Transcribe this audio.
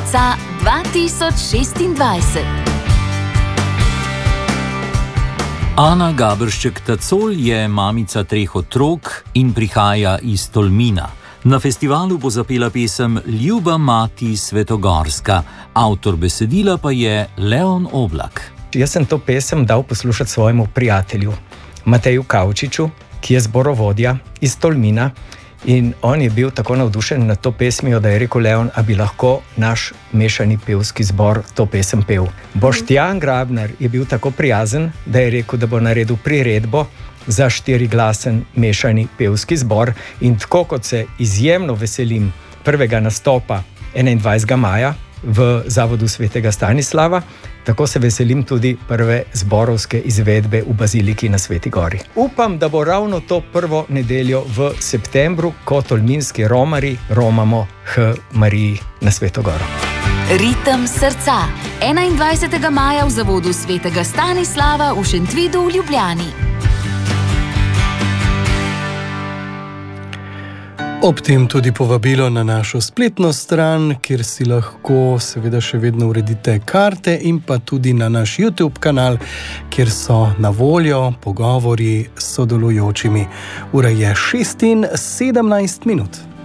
srca 2026. Ana Gaberšček-Tacol je mamica 3 otrok in prihaja iz Tolmina. Na festivalu bo zapela pesem Ljuba mati Svetogorska, avtor besedila pa je Leon Oblak. Jaz sem to pesem dal poslušati svojemu prijatelju Mateju Kavčiču, ki je zborovodja iz Tolmina, in on je bil tako navdušen nad to pesmijo, da je rekel: Leon, a bi lahko naš mešani pevski zbor to pesem pel. Boštjan Grabner je bil tako prijazen, da je rekel, da bo naredil priredbo za 4-glasen mešani pevski zbor, in tako kot se izjemno veselim prvega nastopa 21. maja v Zavodu svetega Stanislava, tako se veselim tudi prve zborovske izvedbe v Baziliki na Sveti Gori. Upam, da bo ravno to prvo nedeljo v septembru, ko tolminski romari romamo h Mariji na Sveto Goro. Ritem srca. 21. maja v Zavodu svetega Stanislava v Šentvidu v Ljubljani. Ob tem tudi povabilo na našo spletno stran, kjer si lahko seveda še vedno uredite karte, in pa tudi na naš YouTube kanal, kjer so na voljo pogovori s sodelujočimi. Ura je 6:17.